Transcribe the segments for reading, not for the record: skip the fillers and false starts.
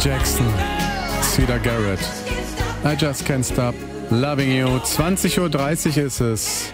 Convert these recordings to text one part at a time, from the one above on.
Jackson, Cedar Garrett. I just can't stop loving you. 20:30 Uhr ist es.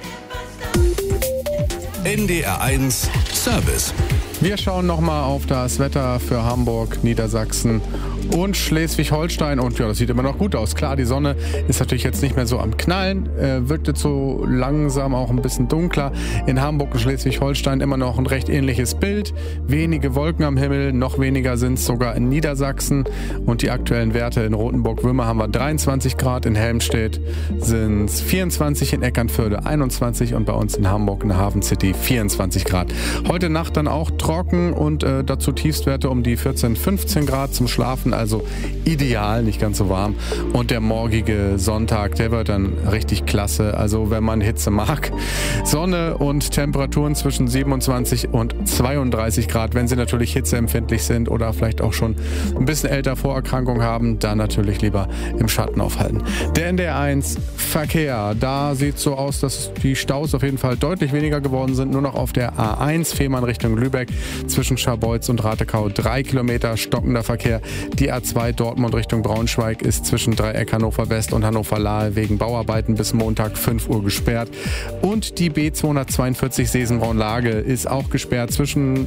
NDR1 Service. Wir schauen nochmal auf das Wetter für Hamburg, Niedersachsen und Schleswig-Holstein. Und ja, das sieht immer noch gut aus. Klar, die Sonne ist natürlich jetzt nicht mehr so am Knallen, wird jetzt so langsam auch ein bisschen dunkler. In Hamburg und Schleswig-Holstein immer noch ein recht ähnliches Bild. Wenige Wolken am Himmel, noch weniger sind es sogar in Niedersachsen. Und die aktuellen Werte in Rothenburg-Würmer haben wir 23 Grad, in Helmstedt sind es 24, in Eckernförde 21 und bei uns in Hamburg in der Hafen City 24 Grad. Heute Nacht dann auch trocken und dazu Tiefstwerte um die 14, 15 Grad zum Schlafen, also ideal, nicht ganz so warm. Und der morgige Sonntag, der wird dann richtig klasse, also wenn man Hitze mag. Sonne und Temperaturen zwischen 27 und 32 Grad. Wenn Sie natürlich hitzeempfindlich sind oder vielleicht auch schon ein bisschen älter Vorerkrankung haben, dann natürlich lieber im Schatten aufhalten. Der NDR1 Verkehr, da sieht es so aus, dass die Staus auf jeden Fall deutlich weniger geworden sind. Nur noch auf der A1 Fehmarn Richtung Lübeck zwischen Scharbeutz und Ratekau 3 Kilometer stockender Verkehr. Die A2 Dortmund Richtung Braunschweig ist zwischen Dreieck Hannover West und Hannover Lahe wegen Bauarbeiten bis Montag 5 Uhr gesperrt. Und die B242 Sesenbraun-Lage ist auch gesperrt zwischen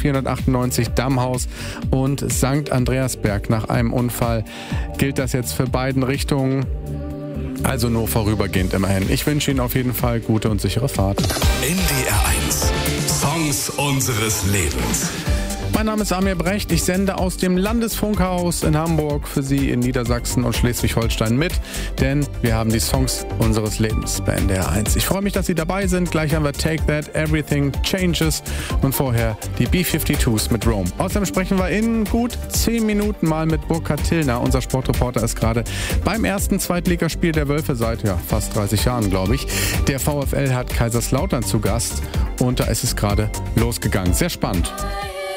B498 Dammhaus und St. Andreasberg. Nach einem Unfall gilt das jetzt für beiden Richtungen. Also nur vorübergehend immerhin. Ich wünsche Ihnen auf jeden Fall gute und sichere Fahrt. NDR1 Songs unseres Lebens. Mein Name ist Amir Brecht. Ich sende aus dem Landesfunkhaus in Hamburg für Sie in Niedersachsen und Schleswig-Holstein mit, denn wir haben die Songs unseres Lebens bei NDR1. Ich freue mich, dass Sie dabei sind. Gleich haben wir Take That, Everything Changes und vorher die B-52s mit Rome. Außerdem sprechen wir in gut 10 Minuten mal mit Burkhard Tillner. Unser Sportreporter ist gerade beim ersten Zweitligaspiel der Wölfe seit fast 30 Jahren, glaube ich. Der VfL hat Kaiserslautern zu Gast und da ist es gerade losgegangen. Sehr spannend.